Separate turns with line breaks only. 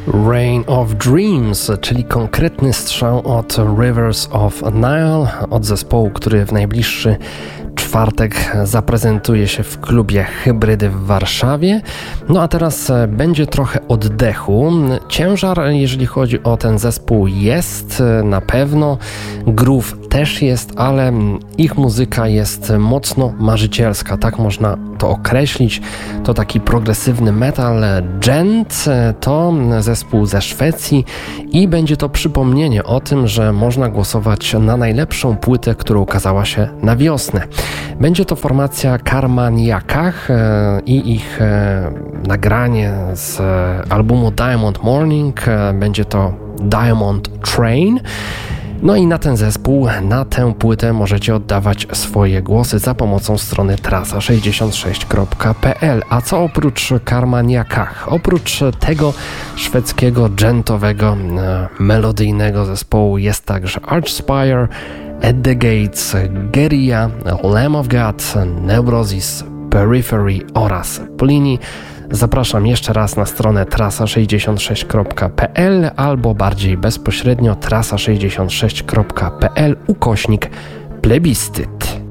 Rain of Dreams, czyli konkretny strzał od Rivers of Nile, od zespołu, który w najbliższy czwartek zaprezentuje się w klubie Hybrydy w Warszawie. No a teraz będzie trochę oddechu. Ciężar, jeżeli chodzi o ten zespół, jest na pewno. Groove też jest, ale ich muzyka jest mocno marzycielska, tak można to określić. To taki progresywny metal. Djent to zespół ze Szwecji i będzie to przypomnienie o tym, że można głosować na najlepszą płytę, która ukazała się na wiosnę. Będzie to formacja Karmaniakach i ich nagranie z albumu Diamond Morning. Będzie to Diamond Train. No i na ten zespół, na tę płytę możecie oddawać swoje głosy za pomocą strony trasa66.pl. A co oprócz Karmaniakach? Oprócz tego szwedzkiego, dżentowego, melodyjnego zespołu jest także Archspire, At the Gates, Guerilla, Lamb of God, Neurosis, Periphery oraz Plini. Zapraszam jeszcze raz na stronę trasa66.pl albo bardziej bezpośrednio trasa66.pl / plebiscyt.